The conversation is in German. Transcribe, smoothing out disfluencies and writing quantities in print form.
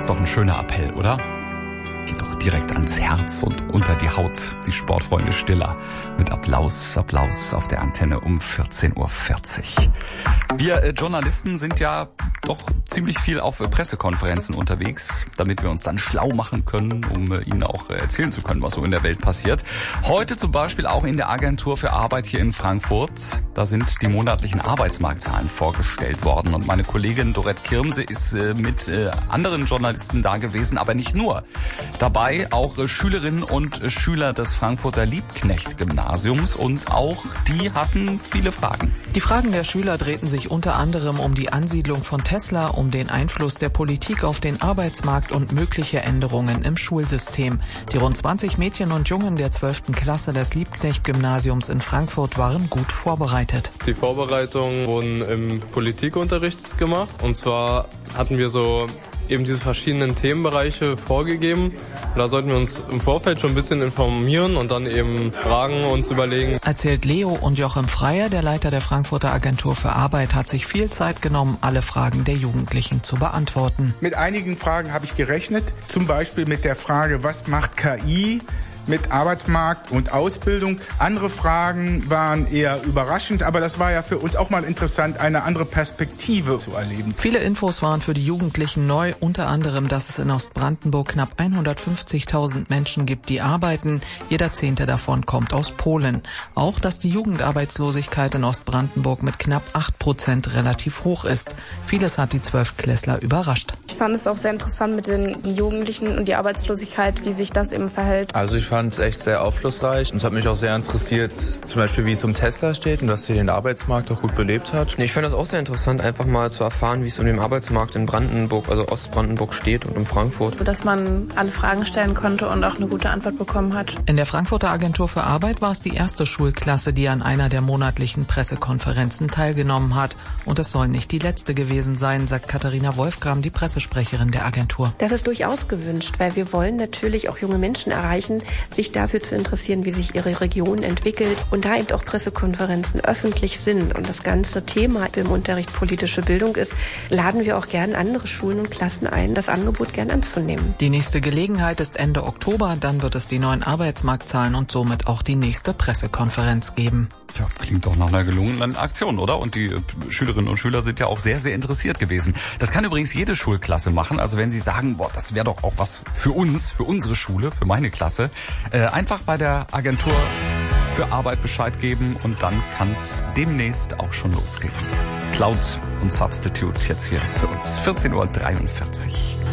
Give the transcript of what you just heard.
Ist doch ein schöner Appell, oder? Geht doch direkt ans Herz und unter die Haut. Die Sportfreunde Stiller mit Applaus auf der Antenne um 14:40 Uhr. Wir Journalisten sind ja doch ziemlich viel auf Pressekonferenzen unterwegs, damit wir uns dann schlau machen können, um Ihnen auch erzählen zu können, was so in der Welt passiert. Heute zum Beispiel auch in der Agentur für Arbeit hier in Frankfurt. Da sind die monatlichen Arbeitsmarktzahlen vorgestellt worden. Und meine Kollegin Dorette Kirmse ist mit anderen Journalisten da gewesen, aber nicht nur. Dabei auch Schülerinnen und Schüler des Frankfurter Liebknecht-Gymnasiums. Und auch die hatten viele Fragen. Die Fragen der Schüler drehten sich unter anderem um die Ansiedlung von Tesla, um den Einfluss der Politik auf den Arbeitsmarkt und mögliche Änderungen im Schulsystem. Die rund 20 Mädchen und Jungen der 12. Klasse des Liebknecht-Gymnasiums in Frankfurt waren gut vorbereitet. Die Vorbereitungen wurden im Politikunterricht gemacht. Und zwar hatten wir so eben diese verschiedenen Themenbereiche vorgegeben. Und da sollten wir uns im Vorfeld schon ein bisschen informieren und dann eben Fragen uns überlegen. Erzählt Leo und Joachim Freier, der Leiter der Frankfurter Agentur für Arbeit, hat sich viel Zeit genommen, alle Fragen der Jugendlichen zu beantworten. Mit einigen Fragen habe ich gerechnet, zum Beispiel mit der Frage, was macht KI mit Arbeitsmarkt und Ausbildung. Andere Fragen waren eher überraschend, aber das war ja für uns auch mal interessant, eine andere Perspektive zu erleben. Viele Infos waren für die Jugendlichen neu, unter anderem, dass es in Ostbrandenburg knapp 150.000 Menschen gibt, die arbeiten. Jeder 10. davon kommt aus Polen. Auch, dass die Jugendarbeitslosigkeit in Ostbrandenburg mit knapp 8% relativ hoch ist. Vieles hat die 12-Klässler überrascht. Ich fand es auch sehr interessant mit den Jugendlichen und die Arbeitslosigkeit, wie sich das eben verhält. Also ich fand es echt sehr aufschlussreich und es hat mich auch sehr interessiert, zum Beispiel wie es um Tesla steht und dass sie den Arbeitsmarkt auch gut belebt hat. Ich fand das auch sehr interessant, einfach mal zu erfahren, wie es um den Arbeitsmarkt in Brandenburg, also Ostbrandenburg steht und in Frankfurt. Dass man alle Fragen stellen konnte und auch eine gute Antwort bekommen hat. In der Frankfurter Agentur für Arbeit war es die erste Schulklasse, die an einer der monatlichen Pressekonferenzen teilgenommen hat. Und es soll nicht die letzte gewesen sein, sagt Katharina Wolfgram, die Pressesprecherin der Agentur. Das ist durchaus gewünscht, weil wir wollen natürlich auch junge Menschen erreichen, sich dafür zu interessieren, wie sich ihre Region entwickelt. Und da eben auch Pressekonferenzen öffentlich sind und das ganze Thema im Unterricht politische Bildung ist, laden wir auch gern andere Schulen und Klassen ein, das Angebot gern anzunehmen. Die nächste Gelegenheit ist Ende Oktober, dann wird es die neuen Arbeitsmarktzahlen und somit auch die nächste Pressekonferenz geben. Ja, klingt doch nach einer gelungenen Aktion, oder? Und die Schülerinnen und Schüler sind ja auch sehr, sehr interessiert gewesen. Das kann übrigens jede Schulklasse machen. Also wenn Sie sagen, boah, das wäre doch auch was für uns, für unsere Schule, für meine Klasse, einfach bei der Agentur für Arbeit Bescheid geben und dann kann es demnächst auch schon losgehen. Cloud und Substitute jetzt hier für uns. 14:43 Uhr.